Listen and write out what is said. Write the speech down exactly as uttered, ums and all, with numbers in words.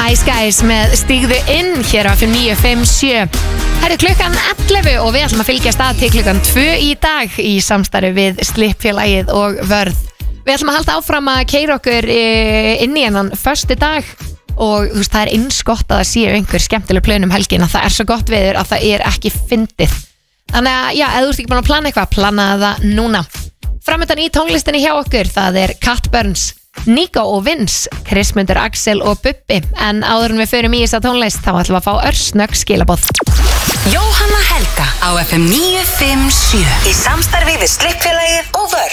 Ice Guys með Stígðu inn hér á F M níu fimm sjö. Herri, klukkan ellefu og við ætlum að fylgjast að til klukkan tvö í dag í samstarfi við Slippfélagið og Vörð. Við ætlum að halda áfram að keyra okkur inn í hennan föstu dag og þú veist, það er eins gott að það séu einhver skemmtileg plön um helgin að það er svo gott veður að það er ekki fyndið. Þannig að, já, ef þú ert ekki búin að plana eitthvað, planaði það núna. Framöndan í tónlistinni hjá okkur, það er Cat Burns, Nico og Vince, Krismundur, Axel og Bubbi. En áður en við förum í þessa tónlist þá ætlum við að fá örsnögg skilaboð. Jóhanna Helga á F M níu fimm sjö í samstarfi við Slippfélagið og Vörð.